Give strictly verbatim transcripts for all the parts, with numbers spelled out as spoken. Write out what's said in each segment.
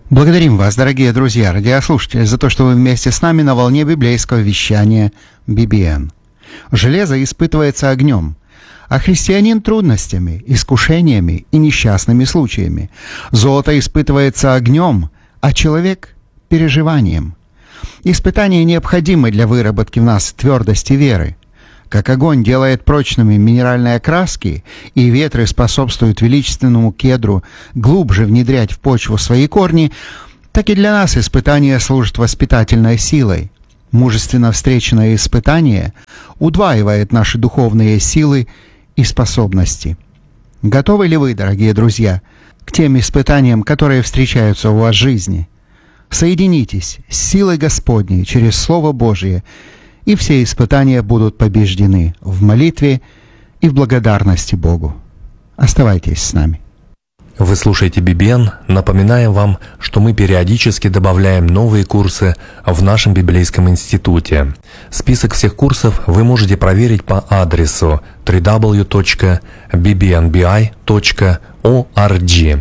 Благодарим вас, дорогие друзья, радиослушатели, за то, что вы вместе с нами на волне библейского вещания би би эн. Железо испытывается огнем, а христианин — трудностями, искушениями и несчастными случаями. Золото испытывается огнем, а человек — переживанием. Испытания необходимы для выработки в нас твердости веры. Как огонь делает прочными минеральные окраски, и ветры способствуют величественному кедру глубже внедрять в почву свои корни, так и для нас испытание служит воспитательной силой. Мужественно встреченное испытание удваивает наши духовные силы и способности. Готовы ли вы, дорогие друзья, к тем испытаниям, которые встречаются у вас в жизни? Соединитесь с силой Господней через Слово Божие, и все испытания будут побеждены в молитве и в благодарности Богу. Оставайтесь с нами. Вы слушаете би би эн. Напоминаем вам, что мы периодически добавляем новые курсы в нашем библейском институте. Список всех курсов вы можете проверить по адресу дабл ю дабл ю дабл ю точка би би эн би ай точка орг.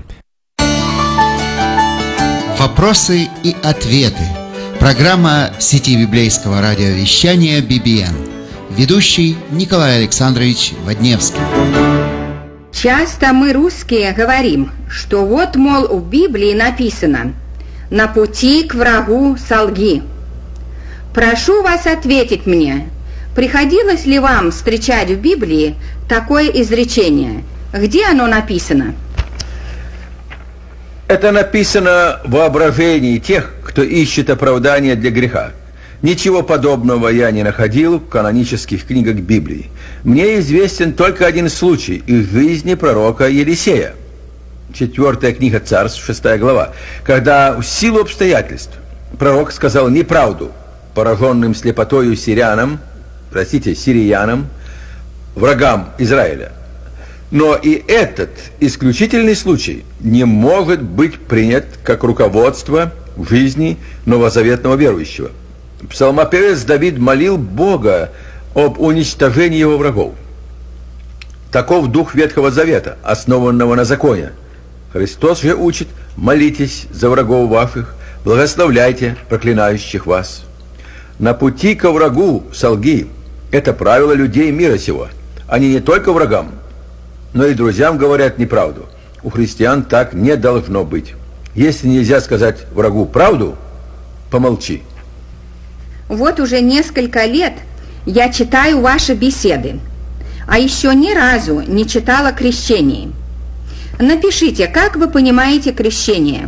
Вопросы и ответы. Программа сети библейского радиовещания би би эн. Ведущий Николай Александрович Водневский. Часто мы, русские, говорим, что вот, мол, у Библии написано «На пути к врагу солги». Прошу вас ответить мне, приходилось ли вам встречать в Библии такое изречение? Где оно написано? Это написано в воображении тех, кто ищет оправдания для греха. Ничего подобного я не находил в канонических книгах Библии. Мне известен только один случай из жизни пророка Елисея. Четвертая книга Царств, шестая глава. Когда в силу обстоятельств пророк сказал неправду пораженным слепотою сирянам, простите, сириянам, врагам Израиля. Но и этот исключительный случай не может быть принят как руководство в жизни новозаветного верующего. Псалмопевец Давид молил Бога об уничтожении его врагов. Таков дух Ветхого Завета, основанного на законе. Христос же учит: молитесь за врагов ваших, благословляйте проклинающих вас. На пути ко врагу солги – это правило людей мира сего. Они не только врагам, но и друзьям говорят неправду. У христиан так не должно быть. Если нельзя сказать врагу правду, помолчи. Вот уже несколько лет я читаю ваши беседы, а еще ни разу не читала крещение. Напишите, как вы понимаете крещение?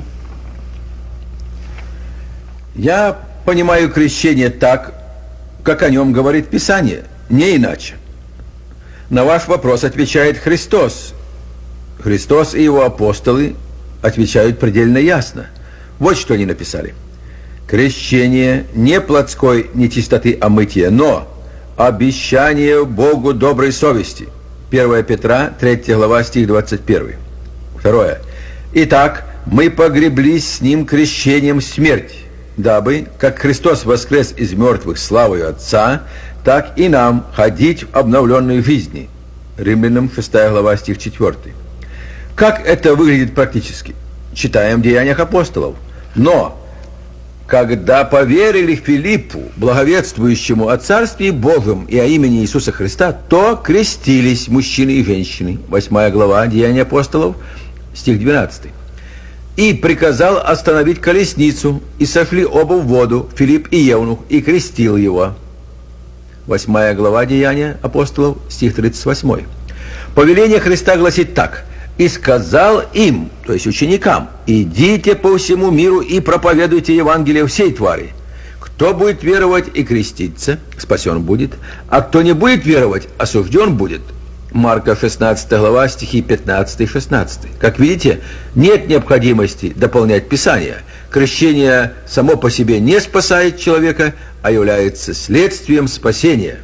Я понимаю крещение так, как о нем говорит Писание, не иначе. На ваш вопрос отвечает Христос. Христос и его апостолы отвечают предельно ясно. Вот что они написали. Крещение не плотской нечистоты омытия, но обещание Богу доброй совести. первое Петра, третья глава, стих двадцать первый. Второе. Итак, мы погреблись с Ним крещением в смерть, дабы, как Христос воскрес из мертвых славою Отца, так и нам ходить в обновленной жизни. Римлянам, шестая глава, стих четвёртый. Как это выглядит практически? Читаем в Деяниях апостолов. Но когда поверили Филиппу, благовествующему о Царстве Божьем и о имени Иисуса Христа, то крестились мужчины и женщины. Восьмая глава Деяний апостолов, стих двенадцатый. И приказал остановить колесницу, и сошли оба в воду, Филипп и Евнух, и крестил его. Восьмая глава Деяния апостолов, стих тридцать восьмой. Повеление Христа гласит так: «И сказал им», то есть ученикам, «идите по всему миру и проповедуйте Евангелие всей твари. Кто будет веровать и креститься, спасен будет, а кто не будет веровать, осужден будет». Марка шестнадцатая глава, стихи пятнадцатый-шестнадцатый. Как видите, нет необходимости дополнять Писание. Крещение само по себе не спасает человека, а является следствием спасения.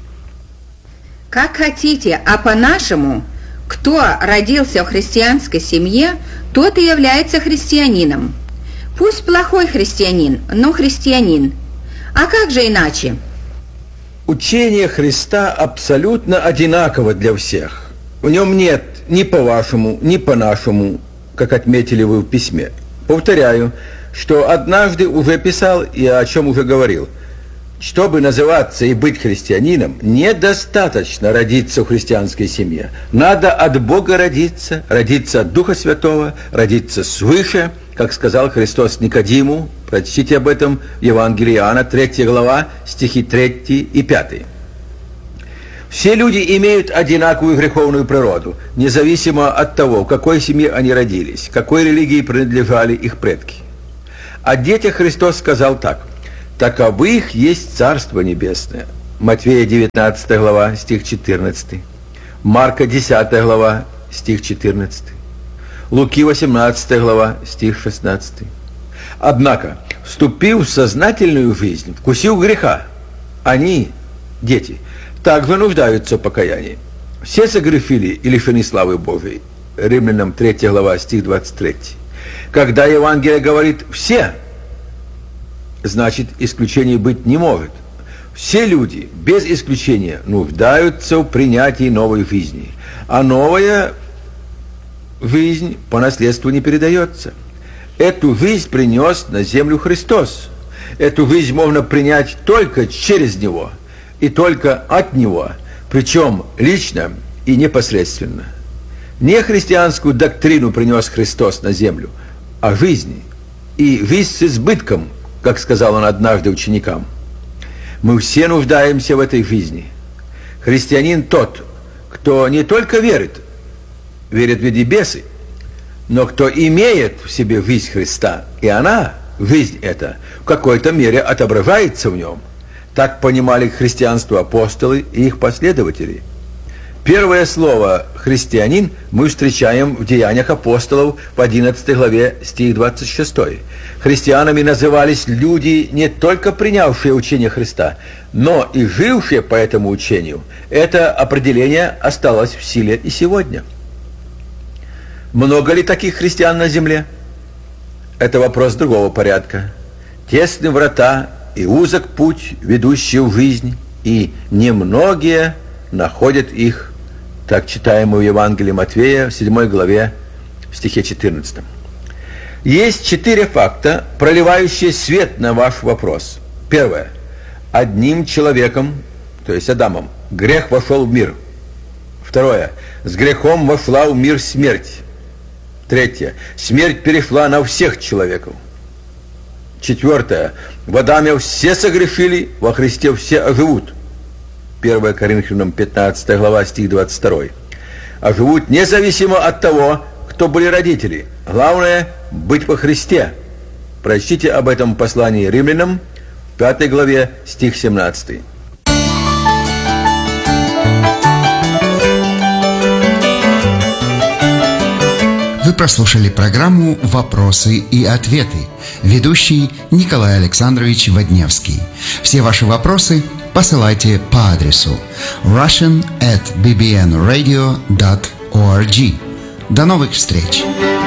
Как хотите, а по-нашему, кто родился в христианской семье, тот и является христианином. Пусть плохой христианин, но христианин. А как же иначе? Учение Христа абсолютно одинаково для всех. В нем нет ни по-вашему, ни по-нашему, как отметили вы в письме. Повторяю, что однажды уже писал и о чем уже говорил. Чтобы называться и быть христианином, недостаточно родиться в христианской семье. Надо от Бога родиться, родиться от Духа Святого, родиться свыше, как сказал Христос Никодиму. Прочтите об этом в Евангелии Иоанна, третья глава, стихи третий и пятый. Все люди имеют одинаковую греховную природу, независимо от того, в какой семье они родились, какой религии принадлежали их предки. О детях Христос сказал так: «Таковых есть Царство Небесное». Матфея девятнадцатая глава, стих четырнадцатый. Марка десятая глава, стих четырнадцатый. Луки восемнадцатая глава, стих шестнадцатый. Однако, вступив в сознательную жизнь, вкусив греха, они, дети, также нуждаются в покаянии. Все согрешили и лишены славы Божией. Римлянам третья глава, стих двадцать третий. Когда Евангелие говорит «все», значит, исключений быть не может. Все люди, без исключения, нуждаются в принятии новой жизни. А новая жизнь по наследству не передается. Эту жизнь принес на землю Христос. Эту жизнь можно принять только через Него и только от Него, причем лично и непосредственно. Не христианскую доктрину принес Христос на землю, а жизнь, и жизнь с избытком, как сказал он однажды ученикам. Мы все нуждаемся в этой жизни. Христианин тот, кто не только верит, верит в виде бесы, но кто имеет в себе жизнь Христа, и она, жизнь эта, в какой-то мере отображается в нем. Так понимали христианство апостолы и их последователи. Первое слово «христианин» мы встречаем в Деяниях апостолов в одиннадцатой главе, стих двадцать шестой. Христианами назывались люди, не только принявшие учение Христа, но и жившие по этому учению. Это определение осталось в силе и сегодня. Много ли таких христиан на земле? Это вопрос другого порядка. Тесны врата и узок путь, ведущий в жизнь, и немногие находят их. Так читаем в Евангелии Матвея в седьмой главе, в стихе четырнадцатом. Есть четыре факта, проливающие свет на ваш вопрос. Первое. Одним человеком, то есть Адамом, грех вошел в мир. Второе. С грехом вошла в мир смерть. Третье. Смерть перешла на всех человеков. Четвертое. В Адаме все согрешили, во Христе все оживут. первое Коринфянам пятнадцатая глава, стих двадцать второй. А живут независимо от того, кто были родители. Главное – быть во Христе. Прочтите об этом послании римлянам, в пятой главе, стих семнадцатый. Вы прослушали программу «Вопросы и ответы». Ведущий Николай Александрович Водневский. Все ваши вопросы посылайте по адресу russian at b b n radio dot org. До новых встреч!